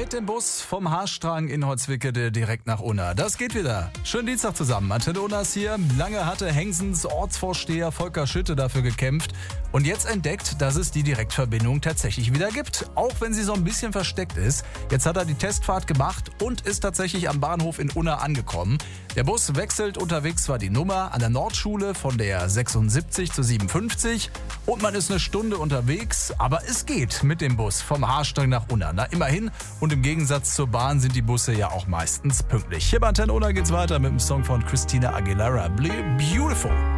mit dem Bus vom Haarstrang in Holzwickede direkt nach Unna. Das geht wieder. Schönen Dienstag zusammen. Antenne Unna ist hier. Lange hatte Hengsens Ortsvorsteher Volker Schütte dafür gekämpft und jetzt entdeckt, dass es die Direktverbindung tatsächlich wieder gibt. Auch wenn sie so ein bisschen versteckt ist. Jetzt hat er die Testfahrt gemacht und ist tatsächlich am Bahnhof in Unna angekommen. Der Bus wechselt unterwegs zwar die Nummer an der Nordschule von der 76 zur 57 und man ist eine Stunde unterwegs, aber es geht mit dem Bus vom Haarstrang nach Unna. Na, immerhin. Und im Gegensatz zur Bahn sind die Busse ja auch meistens pünktlich. Hier bei Antenne Unna geht's weiter mit dem Song von Christina Aguilera, Beautiful.